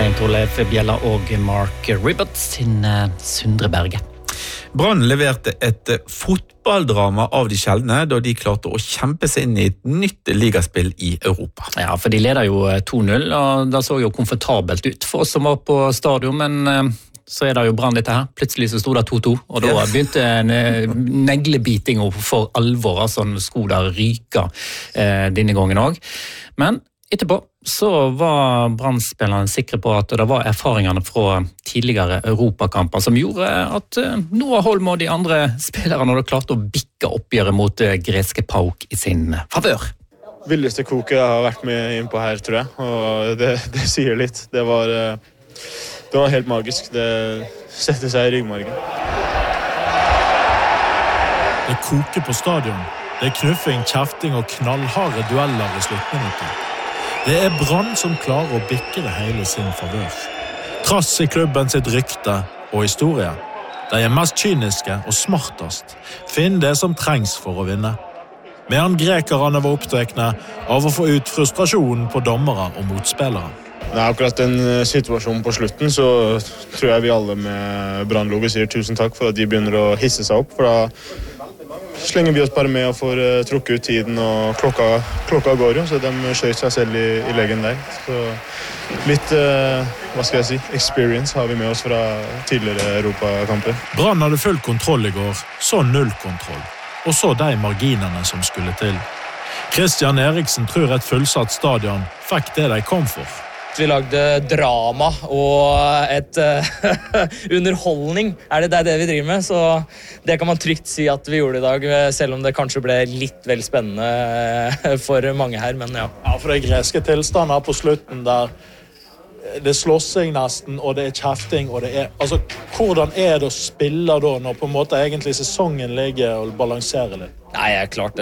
Stein Torleif Bjella og Mark Ribot sin Sundre Berge. Brann leverte et fotballdrama av de sjeldne da de klarte å kjempe seg inn i et nytt ligaspill i Europa. Ja, for de leder jo 2-0, og det så jo komfortabelt ut for oss som var på stadion, men så det jo Brann litt her. Plutselig så stod det 2-2, og da begynte en neglebiting for alvor, altså skulle det ryke denne gangen også. Men etterpå så var Brann-spillerne sikre på at det var erfaringene fra tidligere europakamper som gjorde at Noah Holm og de andre spillerne klarte å bikke oppgjøret mot greske PAOK i sin favør. Vildeste koket jeg har vært med inn på her, tror jeg, og det sier litt. Det var helt magisk. Det setter seg i ryggmargen. Det koker på stadion. Det knuffing, kjefting og knallharde dueller i sluttminuttet. Det Brann som klarer å bikke det hele sin favør. Trass i klubben sitt rykte og historie. De mest kyniske og smartest. Finn det som trengs for å vinne. Medan grekerne var opptekne av å få ut frustrasjonen på dommere og motspillere. Akkurat den situasjonen på slutten, så tror jeg vi alle med Brann-logo sier tusen takk for at de begynner å hisse seg opp, for da slenger vi oss bare med og får trukket ut tiden, og klokka går jo, så de skjøt seg selv i leggen der. Så litt, hva skal jeg si, experience har vi med oss fra tidligere europakamper. Brann hadde full kontroll i går, så null kontroll, og så de marginene som skulle til. Christian Eriksen tror et fullsatt stadion fikk det de kom for. Vi lagde drama og et underholdning, det vi driver med, så det kan man trygt si at vi gjorde i dag, selv om det kanskje ble litt vel spennende for mange her, men ja. Ja, for det greske tilstander på slutten der det slåssing nesten, og det kjefting, og det altså, hvordan det å spille da, når på en måte egentlig sesongen ligger og balanserer litt? Nei, klart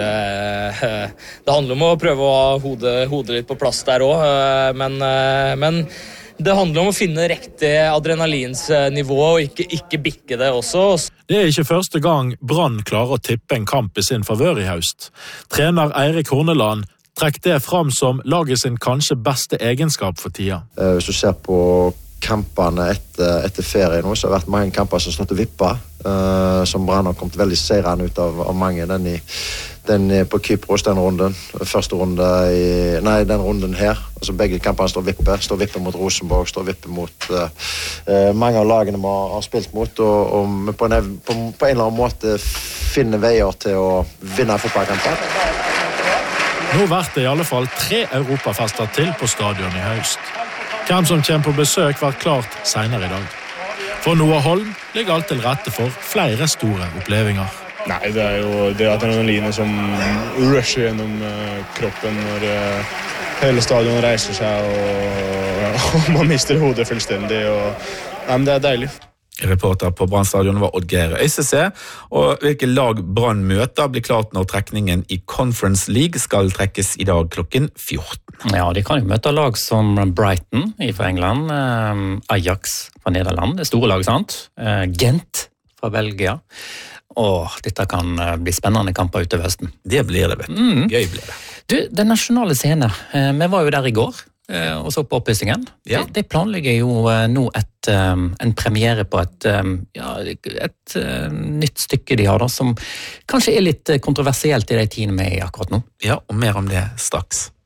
det handler om å prøve å ha hodet litt på plass der også, men det handler om å finne riktig adrenalinsnivå og ikke bikke det også. Det ikke første gang Brann klarer å tippe en kamp i sin favør i høst. Trener Eirik Horneland trekk det fram som laget sin kanskje beste egenskap for tida. Hvis du ser på kampene etter ferie nå, så har det vært mange kamper som stått og vippet, som Brann har kommet veldig seirende ut av mange. Den på Kypros, den runden, første runde den runden her. Altså begge kampene står vippe mot Rosenborg, står vippe mot mange av lagene vi har spilt mot, og vi på en eller annen måte finner veier til å vinne fotballkamper. Nå blir det i alle fall 3 europafester til på stadion i høst. Hvem som kommer på besøk var klart senere i dag. For Noah Holm ligger alt til rette for flere store opplevelser. Nei, det jo det adrenalinet som rusher gjennom kroppen når hele stadion reiser seg, og man mister hodet fullstendig. Men det deilig. Reporter på Brann stadion var Odd-Geir Øystese, og hvilke lag Brann møter blir klart når trekningen i Conference League skal trekkes i dag klokken 14. Ja, de kan jo møte lag som Brighton fra England, Ajax fra Nederland, det store laget, sant? Gent fra Belgia, og dette kan bli spennende kamper utover høsten. Det blir det, vet du. Gøy blir det. Du, den nasjonale scenen, vi var jo der i går, og så på oppussingen. Ja. De planlegger jo nå en premiere på et nytt stykke de har da, som kanskje litt kontroversielt i de tidene vi akkurat nå. Ja, og mer om det straks.